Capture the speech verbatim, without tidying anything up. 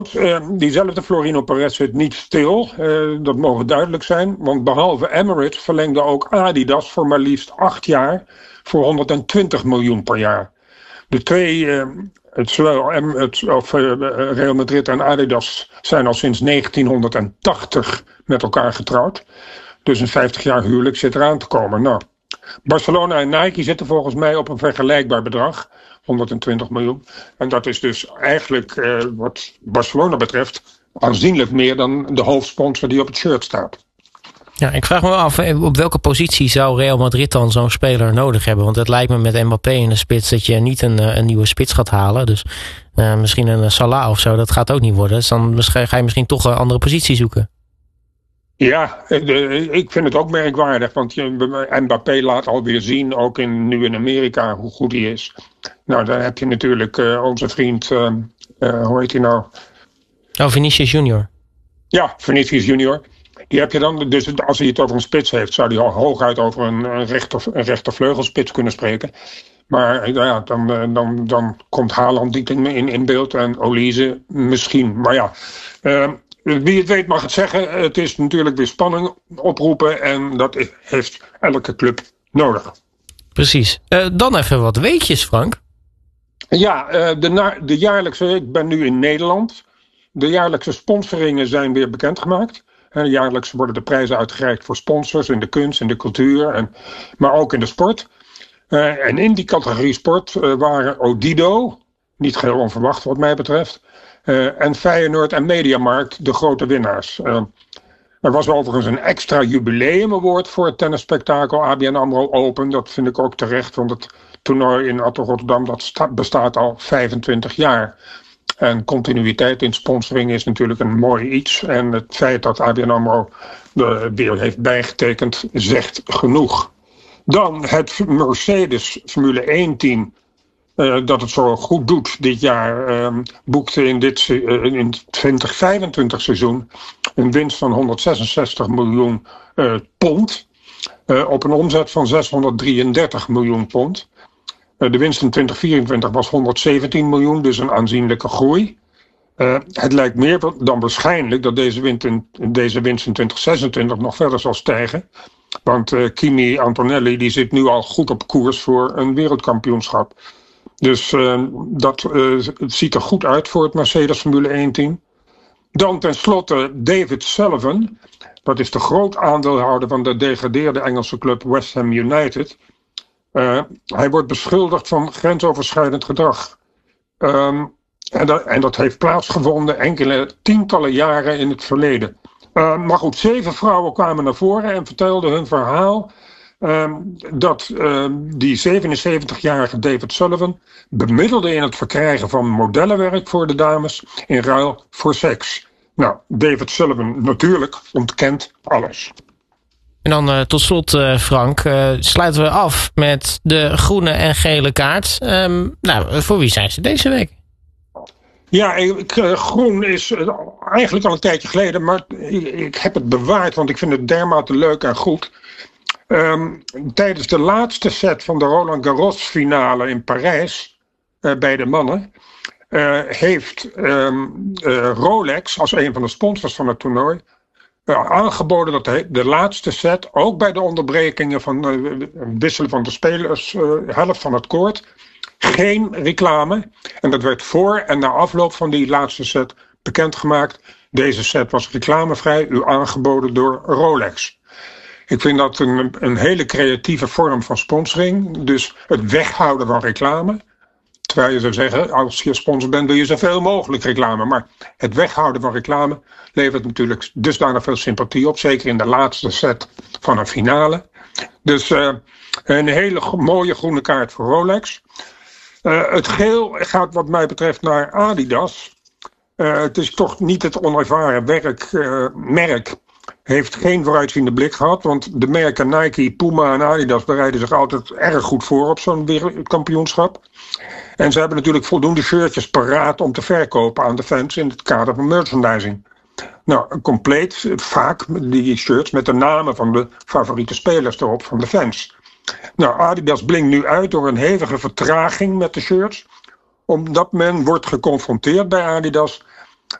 Uh, diezelfde Florino Perez zit niet stil, uh, dat mogen duidelijk zijn. Want behalve Emirates verlengde ook Adidas voor maar liefst acht jaar voor honderdtwintig miljoen per jaar. De twee, uh, het, zowel het, of, uh, Real Madrid en Adidas zijn al sinds negentienhonderdtachtig met elkaar getrouwd. Dus een vijftig jaar huwelijk zit eraan te komen. Nou, Barcelona en Nike zitten volgens mij op een vergelijkbaar bedrag. honderdtwintig miljoen. En dat is dus eigenlijk, uh, wat Barcelona betreft, aanzienlijk meer dan de hoofdsponsor die op het shirt staat. Ja, ik vraag me af, op welke positie zou Real Madrid dan zo'n speler nodig hebben? Want het lijkt me met Mbappé in de spits dat je niet een, een nieuwe spits gaat halen. Dus uh, misschien een Salah of zo, dat gaat ook niet worden. Dus dan ga je misschien toch een andere positie zoeken. Ja, ik vind het ook merkwaardig, want Mbappé laat alweer zien, ook in, nu in Amerika, hoe goed hij is. Nou, dan heb je natuurlijk uh, onze vriend, uh, uh, hoe heet hij nou? Oh, Vinicius Junior. Ja, Vinicius Junior. Die heb je dan, dus als hij het over een spits heeft, zou hij al hooguit over een, een, rechter, een rechtervleugelspits kunnen spreken. Maar ja, dan, dan, dan komt Haaland niet in, in, in beeld en Olise misschien. Maar ja, uh, wie het weet mag het zeggen. Het is natuurlijk weer spanning oproepen en dat heeft elke club nodig. Precies. Uh, dan even wat weetjes, Frank. Ja, uh, de, na- de jaarlijkse, ik ben nu in Nederland. De jaarlijkse sponsoringen zijn weer bekendgemaakt. Uh, jaarlijks worden de prijzen uitgereikt voor sponsors in de kunst, in de cultuur, en, maar ook in de sport. Uh, en in die categorie sport uh, waren Odido, niet geheel onverwacht wat mij betreft, uh, en Feyenoord en Mediamarkt de grote winnaars. Uh, er was overigens een extra jubileum award voor het tennisspektakel A B N AMRO Open. Dat vind ik ook terecht, want het toernooi in Attel Rotterdam dat sta- bestaat al vijfentwintig jaar. En continuïteit in sponsoring is natuurlijk een mooi iets. En het feit dat A B N AMRO er weer heeft bijgetekend zegt genoeg. Dan het Mercedes Formule één team. Uh, dat het zo goed doet dit jaar. Uh, boekte in dit uh, in het twintig vijfentwintig seizoen een winst van honderdzesenzestig miljoen uh, pond. Uh, op een omzet van zeshonderddrieëndertig miljoen pond. Uh, de winst in twintig vierentwintig was honderdzeventien miljoen, dus een aanzienlijke groei. Uh, het lijkt meer dan waarschijnlijk dat deze winst in, deze winst in twintig zesentwintig nog verder zal stijgen. Want uh, Kimi Antonelli die zit nu al goed op koers voor een wereldkampioenschap. Dus uh, dat uh, het ziet er goed uit voor het Mercedes Formule één team. Dan tenslotte David Sullivan. Dat is de groot aandeelhouder van de degradeerde Engelse club West Ham United. Uh, hij wordt beschuldigd van grensoverschrijdend gedrag. Um, en, dat, en dat heeft plaatsgevonden enkele tientallen jaren in het verleden. Uh, maar goed, zeven vrouwen kwamen naar voren en vertelden hun verhaal. Um, dat uh, die zevenenzeventigjarige David Sullivan bemiddelde in het verkrijgen van modellenwerk voor de dames in ruil voor seks. Nou, David Sullivan natuurlijk ontkent alles. En dan uh, tot slot, uh, Frank, uh, sluiten we af met de groene en gele kaart. Um, nou, voor wie zijn ze deze week? Ja, ik, uh, groen is uh, eigenlijk al een tijdje geleden, maar ik, ik heb het bewaard, want ik vind het dermate leuk en goed. Um, tijdens de laatste set van de Roland Garros finale in Parijs, uh, bij de mannen, uh, heeft um, uh, Rolex als een van de sponsors van het toernooi uh, aangeboden dat de, de laatste set, ook bij de onderbrekingen van uh, wisselen van de spelers, uh, helft van het koord, geen reclame. En dat werd voor en na afloop van die laatste set bekendgemaakt. Deze set was reclamevrij, u aangeboden door Rolex. Ik vind dat een, een hele creatieve vorm van sponsoring. Dus het weghouden van reclame. Terwijl je zou zeggen, als je sponsor bent wil je zoveel mogelijk reclame. Maar het weghouden van reclame levert natuurlijk dusdanig veel sympathie op. Zeker in de laatste set van een finale. Dus uh, een hele go- mooie groene kaart voor Rolex. Uh, het geel gaat wat mij betreft naar Adidas. Uh, het is toch niet het onervaren werk, uh, merk. Heeft geen vooruitziende blik gehad. Want de merken Nike, Puma en Adidas bereiden zich altijd erg goed voor op zo'n wereldkampioenschap. En ze hebben natuurlijk voldoende shirtjes paraat om te verkopen aan de fans in het kader van merchandising. Nou, compleet, vaak die shirts met de namen van de favoriete spelers erop van de fans. Nou, Adidas blinkt nu uit door een hevige vertraging met de shirts. Omdat men wordt geconfronteerd bij Adidas